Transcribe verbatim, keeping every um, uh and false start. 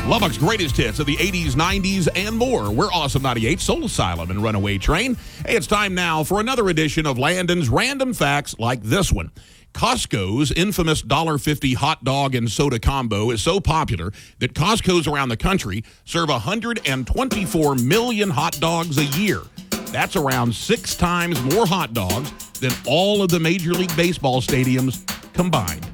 Lubbock's greatest hits of the eighties, nineties, and more. We're Awesome ninety-eight, Soul Asylum, and Runaway Train. Hey, it's time now for another edition of Landon's Random Facts like this one. Costco's infamous one dollar fifty hot dog and soda combo is so popular that Costco's around the country serve one hundred twenty-four million hot dogs a year. That's around six times more hot dogs than all of the Major League Baseball stadiums combined.